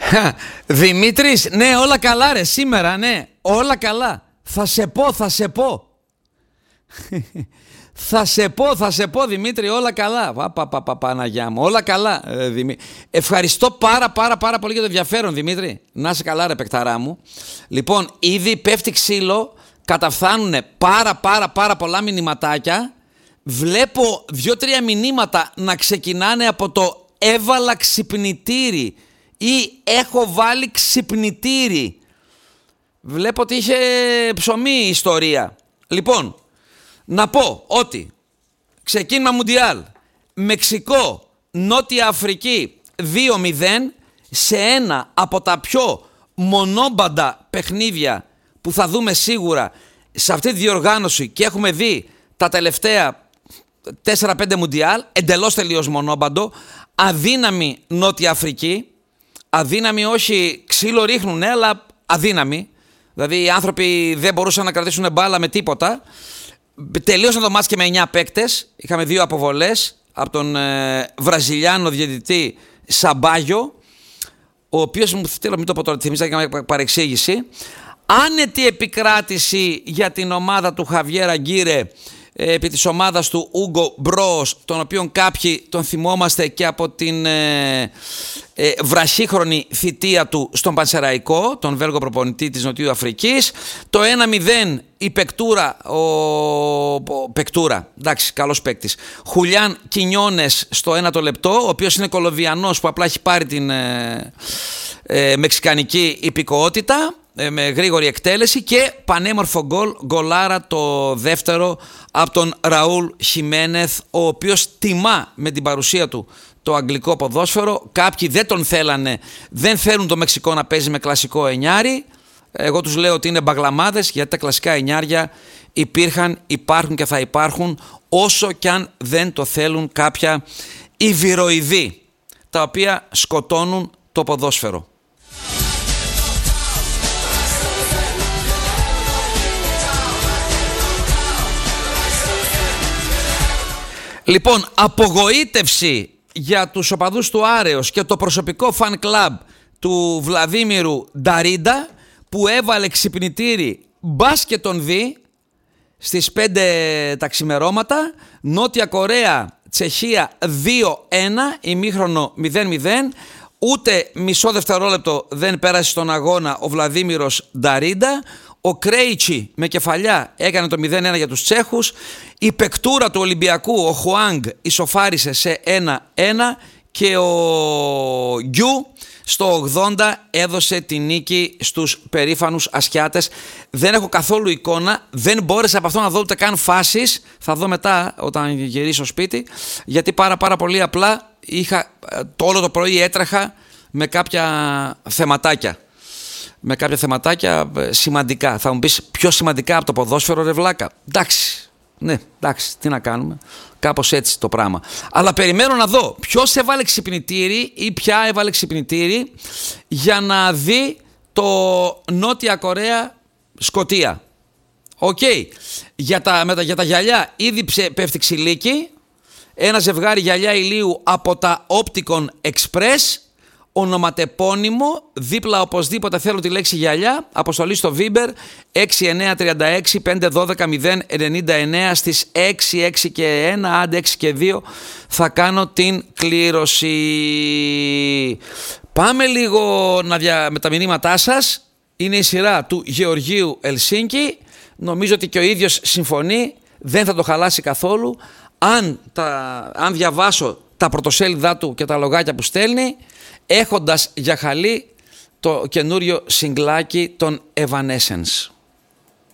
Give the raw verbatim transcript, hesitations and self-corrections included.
Δημήτρης, ναι, όλα καλά ρε, σήμερα, ναι, όλα καλά. Θα σε πω, θα σε πω. Θα σε πω, θα σε πω Δημήτρη, όλα καλά. Πα, πα, πα, πα, Παναγιά μου, όλα καλά ε, Δημή... Ευχαριστώ πάρα πάρα πάρα πολύ για το ενδιαφέρον Δημήτρη. Να είσαι καλά ρε παικταρά μου. Λοιπόν, ήδη πέφτει ξύλο, καταφθάνουν πάρα πάρα πάρα πολλά μηνυματάκια. Βλέπω δύο-τρία μηνύματα να ξεκινάνε από το έβαλα ξυπνητήρι ή έχω βάλει ξυπνητήρι. Βλέπω ότι είχε ψωμί η ιστορία. Λοιπόν, να πω ότι ξεκίνημα Μουντιάλ, Μεξικό, Νότια Αφρική δύο μηδέν σε ένα από τα πιο μονόμπαντα παιχνίδια που θα δούμε σίγουρα σε αυτή τη διοργάνωση και έχουμε δει τα τελευταία τέσσερα πέντε Μουντιάλ, εντελώς τελείως μονόμπαντο, αδύναμη Νότια Αφρική, αδύναμη όχι ξύλο ρίχνουνε, αλλά αδύναμη, δηλαδή οι άνθρωποι δεν μπορούσαν να κρατήσουν μπάλα με τίποτα. Τελείωσαν το μάτς και με εννιά παίκτες, είχαμε δύο αποβολές από τον ε, Βραζιλιάνο διαιτητή Σαμπάγιο, ο οποίος μου θέλω μην το πω τώρα, θυμίζα και μια παρεξήγηση. Άνετη επικράτηση για την ομάδα του Χαβιέρ Αγκίρε επί της ομάδας του Ούγκο Μπρος, τον οποίον κάποιοι τον θυμόμαστε και από την ε, ε, βραχύχρονη θητεία του στον Πανσεραϊκό, τον Βέλγο προπονητή της Νοτιού Αφρικής. Το ένα μηδέν η Πεκτούρα, ο, ο Πεκτούρα, εντάξει, καλός παίκτης, Χουλιάν Κινιόνες στο ένα το λεπτό, ο οποίος είναι Κολομβιανός που απλά έχει πάρει την ε, ε, μεξικανική υπηκοότητα, με γρήγορη εκτέλεση, και πανέμορφο γκολ, γκολάρα το δεύτερο από τον Ραούλ Χιμένεθ, ο οποίος τιμά με την παρουσία του το αγγλικό ποδόσφαιρο. Κάποιοι δεν τον θέλανε, δεν θέλουν το Μεξικό να παίζει με κλασικό εννιάρι. Εγώ τους λέω ότι είναι μπαγλαμάδες, γιατί τα κλασικά εννιάρια υπήρχαν, υπάρχουν και θα υπάρχουν, όσο κι αν δεν το θέλουν κάποια ιβυροειδή, τα οποία σκοτώνουν το ποδόσφαιρο. Λοιπόν, απογοήτευση για τους οπαδούς του Άρεος και το προσωπικό φαν κλαμπ του Βλαδίμηρου Νταρίντα, που έβαλε ξυπνητήρι μπας και τον δει στις πέντε τα ξημερώματα. Νότια Κορέα, Τσεχία δύο ένα, ημίχρονο μηδέν μηδέν. Ούτε μισό δευτερόλεπτο δεν πέρασε στον αγώνα ο Βλαδίμηρος Νταρίντα. Ο Κρέιτσι με κεφαλιά έκανε το μηδέν ένα για τους Τσέχους. Η Πεκτούρα του Ολυμπιακού, ο Χουάνγκ, ισοφάρισε σε ένα ένα και ο Γκιου στο ογδόντα έδωσε τη νίκη στους περήφανους Ασιάτες. Δεν έχω καθόλου εικόνα, δεν μπόρεσα από αυτό να δω ούτε καν φάσεις. Θα δω μετά όταν γυρίσω σπίτι, γιατί πάρα πάρα πολύ απλά είχα, το όλο το πρωί έτρεχα με κάποια θεματάκια. Με κάποια θεματάκια σημαντικά. Θα μου πεις, πιο σημαντικά από το ποδόσφαιρο ρε βλάκα. Εντάξει, ναι, εντάξει, τι να κάνουμε. Κάπως έτσι το πράγμα. Αλλά περιμένω να δω ποιος έβαλε ξυπνητήρι ή ποια έβαλε ξυπνητήρι για να δει το Νότια Κορέα Σκωτία. Οκ. Okay. Για, τα, με τα, για τα γυαλιά ήδη ψε, πέφτει ξυλίκι. Ένα ζευγάρι γυαλιά ηλίου από τα Opticon Express. Ονοματεπώνυμο, δίπλα οπωσδήποτε θέλω τη λέξη γυαλιά. Αποστολή στο Viber έξι εννιά τρία έξι πέντε ένα δύο μηδέν εννιά εννιά. Στις έξι, έξι και ένα, άντε έξι και δύο θα κάνω την κλήρωση. Πάμε λίγο να δια... με τα μηνύματά σας. Είναι η σειρά του Γεωργίου Ελσίνκη. Νομίζω ότι και ο ίδιος συμφωνεί, δεν θα το χαλάσει καθόλου. Αν, τα... Αν διαβάσω τα πρωτοσέλιδά του και τα λογάκια που στέλνει, έχοντας για χαλί το καινούριο σιγκλάκι των Evanescence.